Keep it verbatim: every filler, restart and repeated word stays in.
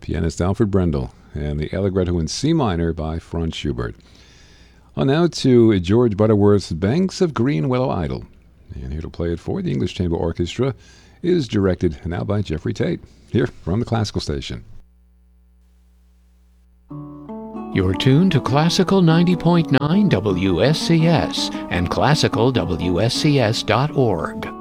pianist Alfred Brendel, and the Allegretto in C minor by Franz Schubert. On now to George Butterworth's Banks of Green Willow Idle. And here to play it for the English Chamber Orchestra is directed now by Jeffrey Tate, here from the Classical Station. You're tuned to Classical ninety point nine W S C S and classical W S C S dot org.